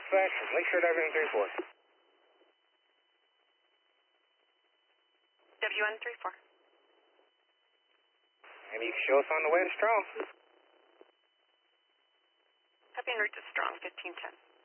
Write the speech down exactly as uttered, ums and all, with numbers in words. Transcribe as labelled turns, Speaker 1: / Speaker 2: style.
Speaker 1: dispatch, Lakeshore Diving three four.
Speaker 2: W one three four.
Speaker 1: And you can show us on the way to Strong.
Speaker 2: Copy en route to Strong, fifteen ten.